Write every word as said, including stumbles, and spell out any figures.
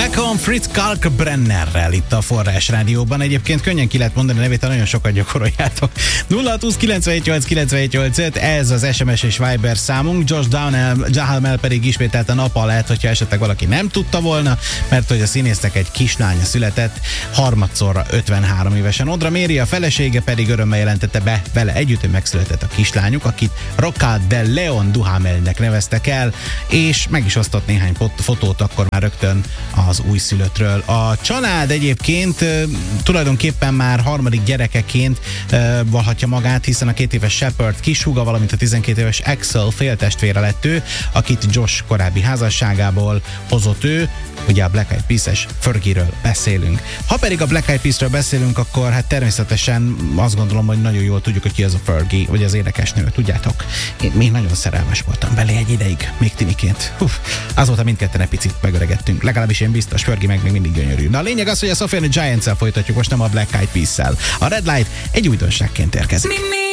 Back Home Fritz Kalkbrennerrel itt a Forrás Rádióban. Egyébként könnyen ki lehet mondani a nevét, nagyon sokat gyakoroljátok. nulla hat húsz kilencvenhét nyolc kilencvenhét nyolcvanöt, ez az es em es és Viber számunk. Josh Duhamel pedig ismételten apa lehet, hogyha esetleg valaki nem tudta volna, mert hogy a színésznek egy kislánya született, harmadszorra ötvenhárom évesen. Ondra Méri, a felesége pedig örömmel jelentette be vele együtt, hogy megszületett a kislányuk, akit Roca de Leon Duhamelnek neveztek el, és meg is osztott néhány fotót akkor már rögtön az újszülöttről. A család egyébként e, tulajdonképpen már harmadik gyerekeként e, valhatja magát, hiszen a két éves Shepard kishúga, valamint a tizenkét éves Axel féltestvére lett ő, akit Josh korábbi házasságából hozott ő. Ugye a Black Eyed Peas-es Fergie-ről beszélünk. Ha pedig a Black Eyed Peas-ről beszélünk, akkor hát természetesen azt gondolom, hogy nagyon jól tudjuk, hogy ki az a Fergie, vagy az énekesnő, tudjátok. Én még nagyon szerelmes voltam belé egy ideig, még tiniként. Uf, azóta mindketten egy picit megöregettünk. Legalábbis én biztos, Fergie meg még mindig gyönyörű. Na a lényeg az, hogy a Sophie and the Giants-el folytatjuk, most nem a Black Eyed Peas-szel. A Red Light egy újdonságként érkezik.